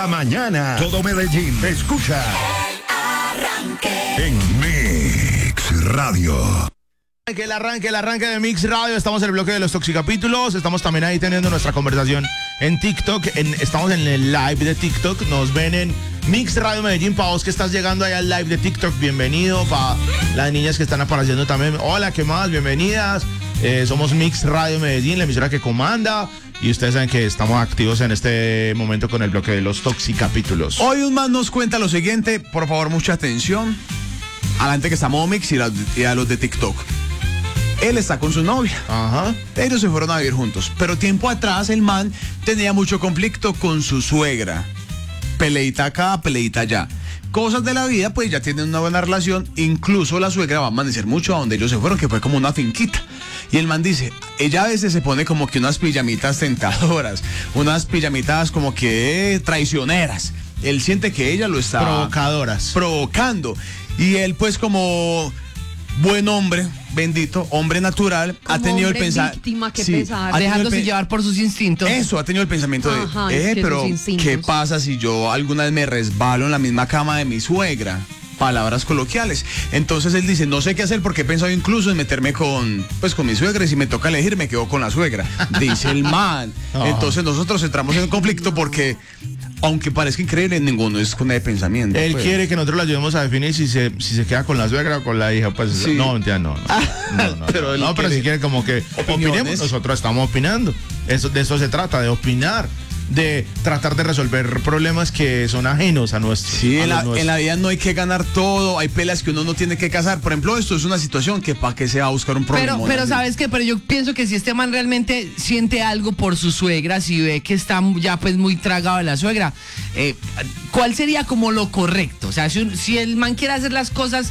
la mañana. Todo Medellín escucha El Arranque. en Mix Radio. El arranque de Mix Radio. Estamos en el bloque de los toxicapítulos. Estamos también ahí teniendo nuestra conversación en TikTok. Estamos en el live de TikTok. Nos ven en Mix Radio Medellín. Para vos que estás llegando ahí al live de TikTok, bienvenido. Para las niñas que están apareciendo también, hola, ¿qué más? Bienvenidas. Somos Mix Radio Medellín, la emisora que comanda. Y ustedes saben que estamos activos en este momento con el bloque de los toxicapítulos. Hoy un man nos cuenta lo siguiente. Por favor, mucha atención a la gente que está en Mix y a los de TikTok. Él está con su novia. Ajá. Ellos se fueron a vivir juntos. Pero tiempo atrás el man tenía mucho conflicto con su suegra. Peleita acá, peleita allá. Cosas de la vida, pues ya tienen una buena relación. Incluso la suegra va a amanecer mucho a donde ellos se fueron, que fue como una finquita. Y el man dice, ella a veces se pone como que unas pijamitas tentadoras, unas pijamitas como que traicioneras. Él siente que ella lo está provocando. Y él, pues, como buen hombre, bendito, hombre natural, como ha tenido el pensamiento. Víctima, que pesar, dejándose llevar por sus instintos. Eso, ha tenido el pensamiento de, pero ¿qué pasa si yo alguna vez me resbalo en la misma cama de mi suegra? Palabras coloquiales. Entonces él dice, no sé qué hacer porque he pensado incluso en meterme con mi suegra, y si me toca elegir me quedo con la suegra. Dice el man. Entonces nosotros entramos en conflicto porque, aunque parezca increíble, ninguno es con el pensamiento. Él quiere que nosotros lo ayudemos a definir si se queda con la suegra o con la hija. Pues sí. No, pero si quiere como que opinemos, nosotros estamos opinando. De eso se trata, de opinar, de tratar de resolver problemas que son ajenos a nuestros. Sí, en la vida no hay que ganar todo, hay peleas que uno no tiene que casar. Por ejemplo, esto es una situación que para qué se va a buscar un problema. Pero ¿sabes qué? Pero yo pienso que si este man realmente siente algo por su suegra, si ve que está ya pues muy tragado de la suegra, ¿cuál sería como lo correcto? O sea, si el man quiere hacer las cosas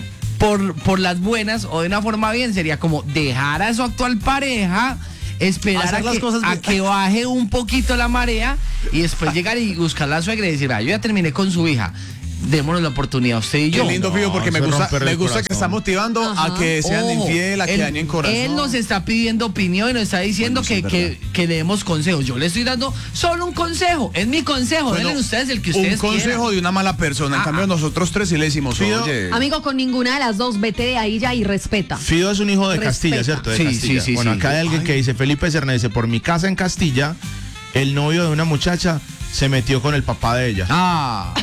por las buenas o de una forma bien, sería como dejar a su actual pareja, esperar a que baje un poquito la marea y después llegar y buscar a la suegra y decir, yo ya terminé con su hija, démonos la oportunidad usted y yo. Qué lindo, Fío, porque me gusta que está motivando a que sean infiel, a que dañen corazón. Él nos está pidiendo opinión y nos está diciendo que le demos consejos. Yo le estoy dando solo un consejo, es mi consejo, denle ustedes el que ustedes quieran. Un consejo de una mala persona, en cambio nosotros tres sí le decimos, Fido, oye. Amigo, con ninguna de las dos, vete de ahí ya y respeta. Fido es un hijo de Castilla, ¿cierto? De Castilla. Sí. Bueno, acá hay alguien que dice, Felipe Cerna dice, por mi casa en Castilla, el novio de una muchacha se metió con el papá de ella.